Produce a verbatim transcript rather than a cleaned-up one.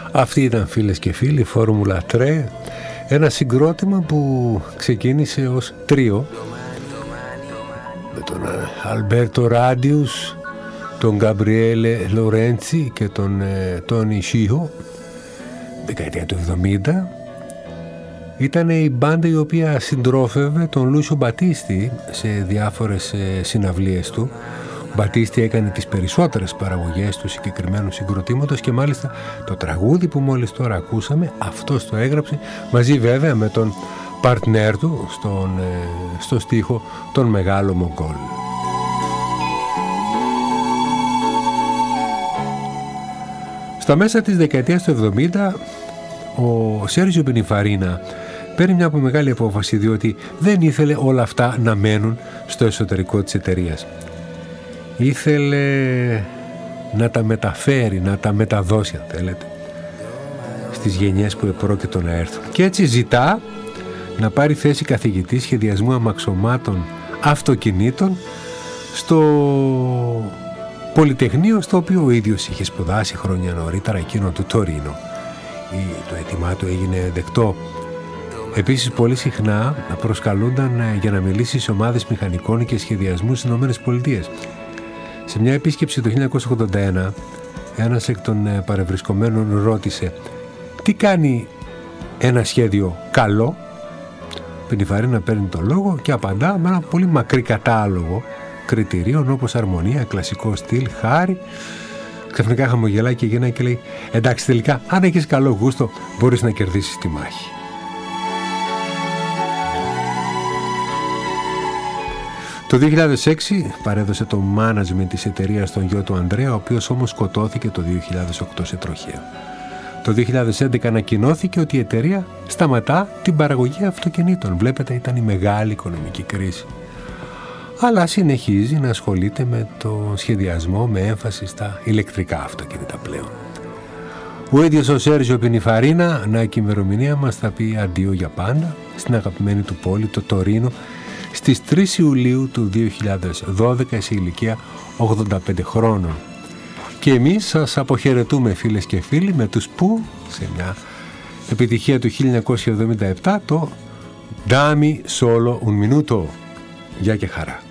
Αυτή ήταν, φίλες και φίλοι, Φόρμουλα τρία, ένα συγκρότημα που ξεκίνησε ως τρίο με τον Αλμπέρτο Ράντιους, τον Γκαμπριέλε Λορέντσι και τον ε, Τόνι Σίχο, δεκαετία του εβδομήντα. Ήταν η μπάντα η οποία συντρόφευε τον Λούσιο Μπατίστη σε διάφορες ε, συναυλίες του. Ο Μπατίστη έκανε τις περισσότερες παραγωγές του συγκεκριμένου συγκροτήματος και μάλιστα το τραγούδι που μόλις τώρα ακούσαμε, αυτός το έγραψε μαζί βέβαια με τον παρτνέρ του στον, ε, στο στίχο, τον Μεγάλο Μογκόλ. Στα μέσα της δεκαετίας του εβδομήντα ο Σέρζιο Πινιφαρίνα παίρνει μια από μεγάλη απόφαση, διότι δεν ήθελε όλα αυτά να μένουν στο εσωτερικό της εταιρείας. Ήθελε να τα μεταφέρει, να τα μεταδώσει αν θέλετε στις γενιές που επρόκειτο να έρθουν. Και έτσι ζητά να πάρει θέση καθηγητή σχεδιασμού αμαξωμάτων αυτοκινήτων στο Πολυτεχνείο, στο οποίο ο ίδιος είχε σπουδάσει χρόνια νωρίτερα, εκείνο του Τωρίνο. Το αίτημά του έγινε δεκτό. Επίσης πολύ συχνά προσκαλούνταν για να μιλήσει σε ομάδες μηχανικών και σχεδιασμού στις ΗΠΑ. Σε μια επίσκεψη το χίλια εννιακόσια ογδόντα ένα, ένας εκ των παρευρισκομένων ρώτησε τι κάνει ένα σχέδιο καλό. Πινιφαρίνα παίρνει το λόγο και απαντά με ένα πολύ μακρύ κατάλογο κριτηρίων όπως αρμονία, κλασικό στυλ, χάρη. Ξαφνικά χαμογελάει και γυρνάει και λέει εντάξει, τελικά αν έχεις καλό γούστο μπορείς να κερδίσεις τη μάχη. Το δύο χιλιάδες έξι παρέδωσε το management της εταιρείας στον γιο του Ανδρέα, ο οποίος όμως σκοτώθηκε το δύο χιλιάδες οκτώ σε τροχαίο. Το δύο χιλιάδες έντεκα ανακοινώθηκε ότι η εταιρεία σταματά την παραγωγή αυτοκινήτων. Βλέπετε, ήταν η μεγάλη οικονομική κρίση. Αλλά συνεχίζει να ασχολείται με το σχεδιασμό με έμφαση στα ηλεκτρικά αυτοκίνητα πλέον. Ο ίδιος ο Σέρζιο Πινιφαρίνα, ανά και η ημερομηνία μας, θα πει αντίο για πάντα στην αγαπημένη του πόλη, το Τωρίνο, στις τρεις Ιουλίου του δύο χιλιάδες δώδεκα σε ηλικία ογδόντα πέντε χρόνων. Και εμείς σας αποχαιρετούμε, φίλες και φίλοι, με τους που σε μια επιτυχία του χίλια εννιακόσια εβδομήντα επτά, το Dammi solo un minuto. Γεια και χαρά.